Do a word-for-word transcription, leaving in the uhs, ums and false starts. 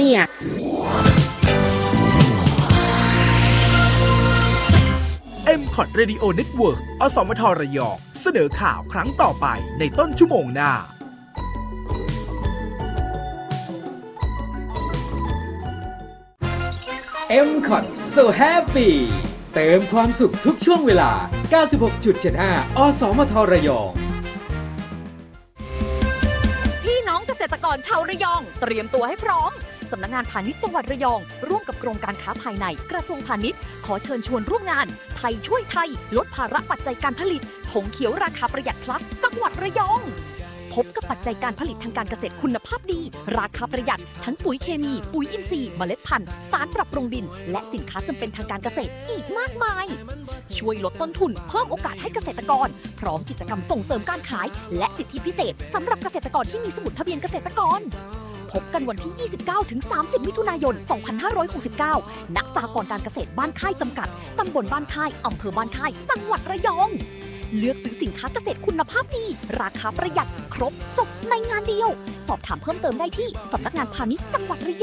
เนี่ยเอ็ม คอท Radio Network อสมทระยองเสนอข่าวครั้งต่อไปในต้นชั่วโมงหน้าเอ็ม คอท So Happy เติมความสุขทุกช่วงเวลา เก้าสิบหกจุดเจ็ดห้า อสมทระยองพี่น้องเกษตรกรชาวระยองเตรียมตัวให้พร้อมสำนักงานพาณิชย์จังหวัดระยองร่วมกับกรมการค้าภายในกระทรวงพาณิชย์ขอเชิญชวนร่วมงานไทยช่วยไทยลดภาระปัจจัยการผลิตผงเขียวราคาประหยัด plus จังหวัดระยองพบกับปัจจัยการผลิตทางการเกษตรคุณภาพดีราคาประหยัดทั้งปุ๋ยเคมีปุ๋ยอินทรีย์เมล็ดพันธุ์สารปรับปรุงดินและสินค้าจำเป็นทางการเกษตรอีกมากมายช่วยลดต้นทุนเพิ่มโอกาสให้เกษตรกรพร้อมกิจกรรมส่งเสริมการขายและสิทธิพิเศษสำหรับเกษตรกรที่มีสมุดทะเบียนเกษตรกรพบกันวันที่ ยี่สิบเก้าถึงสามสิบ มิถุนายน สองพันห้าร้อยหกสิบเก้า ณ สหกรณ์การเกษตรบ้านค่ายจำกัด ตำบลบ้านค่าย อำเภอบ้านค่าย จังหวัดระยอง เลือกซื้อสินค้าเกษตรคุณภาพดี ราคาประหยัด ครบจบในงานเดียว สอบถามเพิ่มเติมได้ที่สำนักงานพาณิชย์จังหวัดระยอง